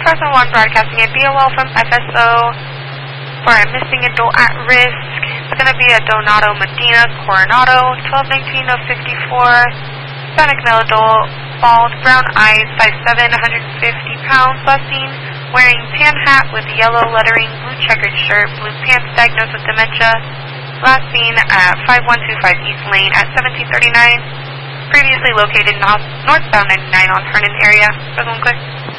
1 broadcasting a BOL from FSO for a missing adult at risk. It's going to be a Donato Medina Coronado, 1219 of 54, Hispanic male adult, bald, brown eyes, size 7, 150 pounds, last seen wearing tan hat with yellow lettering, blue checkered shirt, blue pants, diagnosed with dementia, last seen at 5125 East Lane at 1739, previously located northbound 99 on Hernan area. Everyone clear?